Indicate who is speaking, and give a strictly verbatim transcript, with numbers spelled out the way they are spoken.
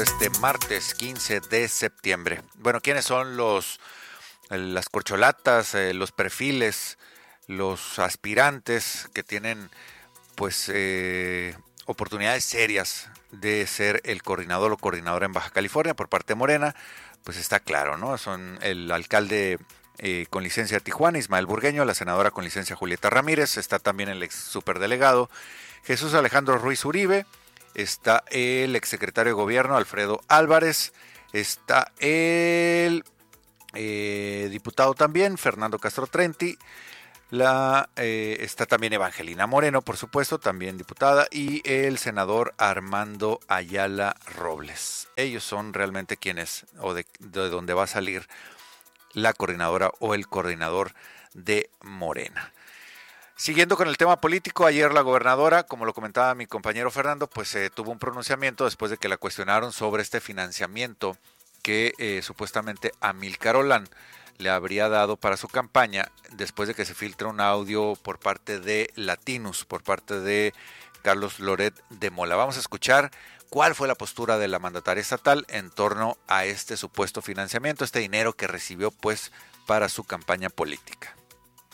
Speaker 1: Este martes quince de septiembre. Bueno, ¿quiénes son los las corcholatas, eh, los perfiles, los aspirantes que tienen pues eh, oportunidades serias de ser el coordinador o coordinadora en Baja California por parte de Morena? Pues está claro, ¿no? Son el alcalde eh, con licencia de Tijuana, Ismael Burgueño, la senadora con licencia Julieta Ramírez, está también el ex superdelegado Jesús Alejandro Ruiz Uribe, está el exsecretario de Gobierno Alfredo Álvarez, está el eh, diputado también Fernando Castro Trenti, la, eh, está también Evangelina Moreno, por supuesto, también diputada, y el senador Armando Ayala Robles. Ellos son realmente quienes, o de, de donde va a salir la coordinadora o el coordinador de Morena. Siguiendo con el tema político, ayer la gobernadora, como lo comentaba mi compañero Fernando, pues eh, tuvo un pronunciamiento después de que la cuestionaron sobre este financiamiento que eh, supuestamente Amílcar Olán le habría dado para su campaña después de que se filtra un audio por parte de Latinus, por parte de Carlos Loret de Mola. Vamos a escuchar cuál fue la postura de la mandataria estatal en torno a este supuesto financiamiento, este dinero que recibió pues para su campaña política.